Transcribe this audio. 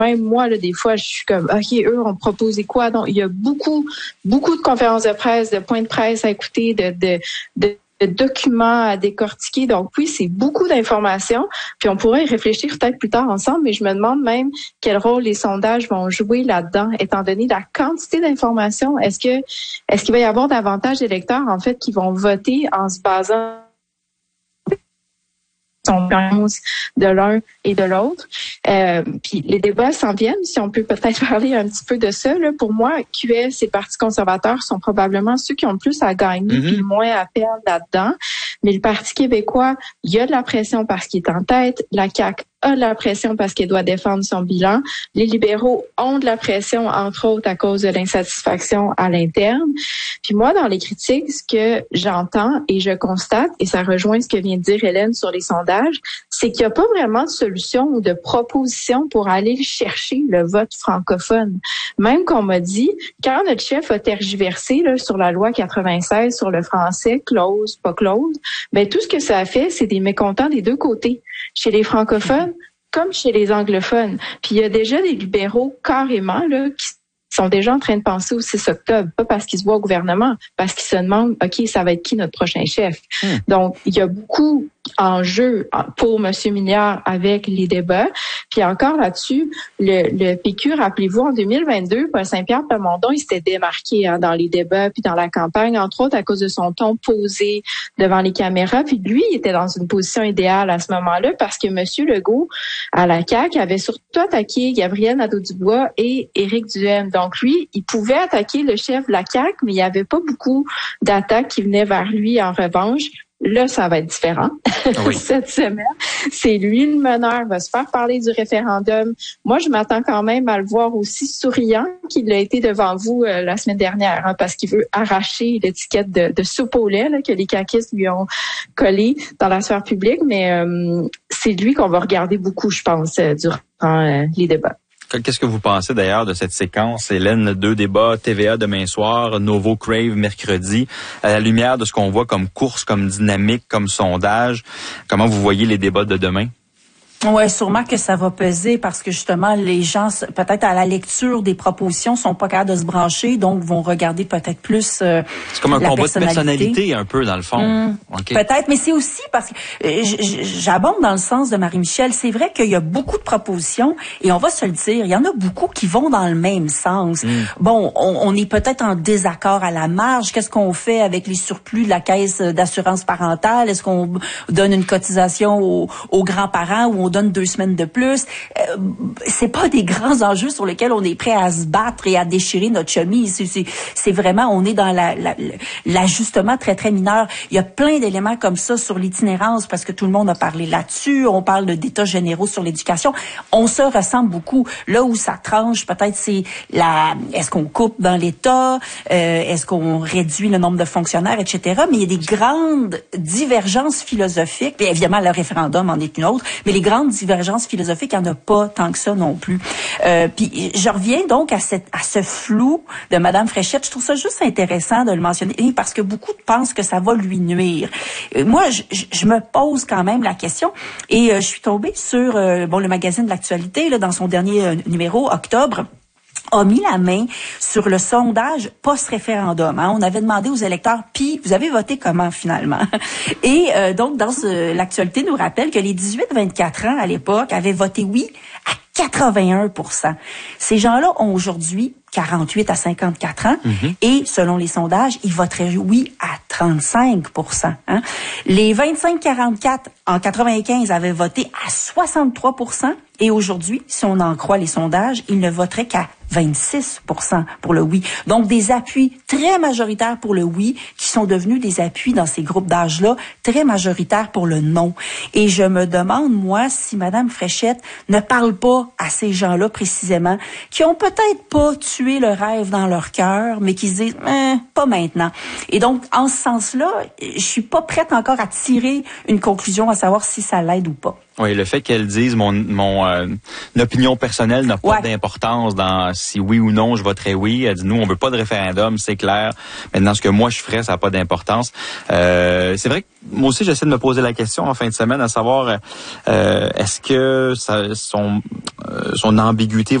même moi, là, des fois, je suis comme, OK, eux ont proposé quoi? Donc, il y a beaucoup de conférences de presse, de points de presse à écouter, de documents à décortiquer. Donc oui, c'est beaucoup d'informations. Puis on pourrait y réfléchir peut-être plus tard ensemble, mais je me demande même quel rôle les sondages vont jouer là-dedans, étant donné la quantité d'informations. Est-ce qu'il va y avoir davantage d'électeurs, en fait, qui vont voter en se basant de l'un et de l'autre. Puis les débats s'en viennent, si on peut peut-être parler un petit peu de ça. Là. Pour moi, QS et Parti conservateur sont probablement ceux qui ont le plus à gagner puis le moins à perdre là-dedans. Mais le Parti québécois, il y a de la pression parce qu'il est en tête. La CAQ a de la pression parce qu'elle doit défendre son bilan. Les libéraux ont de la pression, entre autres, à cause de l'insatisfaction à l'interne. Puis moi, dans les critiques, ce que j'entends et je constate, et ça rejoint ce que vient de dire Hélène sur les sondages, c'est qu'il n'y a pas vraiment de solution ou de proposition pour aller chercher le vote francophone. Même qu'on m'a dit, quand notre chef a tergiversé là, sur la loi 96, sur le français, close, pas close, ben tout ce que ça a fait, c'est des mécontents des deux côtés. Chez les francophones, comme chez les anglophones. Puis il y a déjà des libéraux carrément là qui sont déjà en train de penser au 6 octobre, pas parce qu'ils se voient au gouvernement, parce qu'ils se demandent, OK, ça va être qui notre prochain chef? Donc, il y a beaucoup en jeu pour M. Milliard avec les débats. Puis encore là-dessus, le PQ, rappelez-vous, en 2022, Paul Saint-Pierre Plamondon, il s'était démarqué dans les débats puis dans la campagne, entre autres à cause de son ton posé devant les caméras. Puis lui, il était dans une position idéale à ce moment-là parce que M. Legault, à la CAQ, avait surtout attaqué Gabriel Nadeau-Dubois et Éric Duhaime. Donc lui, il pouvait attaquer le chef de la CAQ, mais il n'y avait pas beaucoup d'attaques qui venaient vers lui en revanche. Là, ça va être différent. Oui. Cette semaine, c'est lui le meneur, va se faire parler du référendum. Moi, je m'attends quand même à le voir aussi souriant qu'il l'a été devant vous la semaine dernière, parce qu'il veut arracher l'étiquette de soupe au lait là, que les caquistes lui ont collé dans la sphère publique. Mais c'est lui qu'on va regarder beaucoup, je pense, durant les débats. Qu'est-ce que vous pensez d'ailleurs de cette séquence, Hélène, 2 débats, TVA demain soir, Novo Crave mercredi, à la lumière de ce qu'on voit comme course, comme dynamique, comme sondage? Comment vous voyez les débats de demain? Ouais, sûrement que ça va peser parce que justement les gens peut-être à la lecture des propositions sont pas capables de se brancher, donc vont regarder peut-être plus c'est comme un combat de personnalité un peu dans le fond. Okay. Peut-être, mais c'est aussi parce que j'abonde dans le sens de Marie-Michel, c'est vrai qu'il y a beaucoup de propositions et on va se le dire, il y en a beaucoup qui vont dans le même sens. Bon, on est peut-être en désaccord à la marge, qu'est-ce qu'on fait avec les surplus de la caisse d'assurance parentale? Est-ce qu'on donne une cotisation aux grands-parents ou on donne 2 semaines de plus? C'est pas des grands enjeux sur lesquels on est prêt à se battre et à déchirer notre chemise. C'est vraiment, on est dans l'ajustement très, très mineur. Il y a plein d'éléments comme ça sur l'itinérance parce que tout le monde a parlé là-dessus. On parle d'états généraux sur l'éducation. On se ressemble beaucoup. Là où ça tranche, peut-être, c'est est-ce qu'on coupe dans l'État? Est-ce qu'on réduit le nombre de fonctionnaires, etc.? Mais il y a des grandes divergences philosophiques. Puis évidemment, le référendum en est une autre. Mais les grandes divergences philosophiques, il n'y en a pas tant que ça non plus. Puis je reviens donc à ce flou de Madame Fréchette. Je trouve ça juste intéressant de le mentionner parce que beaucoup pensent que ça va lui nuire. Moi, je me pose quand même la question et je suis tombée sur le magazine de l'actualité là, dans son dernier numéro, octobre, a mis la main sur le sondage post-référendum. On avait demandé aux électeurs, puis vous avez voté comment finalement? Et donc, l'actualité nous rappelle que les 18-24 ans à l'époque avaient voté oui à 81%. Ces gens-là ont aujourd'hui 48 à 54 ans et selon les sondages, ils voteraient oui à 35%. Les 25-44 en 95 avaient voté à 63% et aujourd'hui, si on en croit les sondages, ils ne voteraient qu'à 26% pour le oui. Donc, des appuis très majoritaires pour le oui qui sont devenus des appuis dans ces groupes d'âge-là très majoritaires pour le non. Et je me demande, moi, si Madame Fréchette ne parle pas à ces gens-là précisément, qui ont peut-être pas tué le rêve dans leur cœur, mais qui se disent, pas pas maintenant. Et donc, en ce sens-là, je suis pas prête encore à tirer une conclusion à savoir si ça l'aide ou pas. Oui, le fait qu'elle dise mon opinion personnelle n'a pas d'importance dans si oui ou non je voterai oui. Elle dit nous on veut pas de référendum, c'est clair. Maintenant ce que moi je ferais ça n'a pas d'importance. C'est vrai que moi aussi j'essaie de me poser la question en fin de semaine à savoir est-ce que son ambiguïté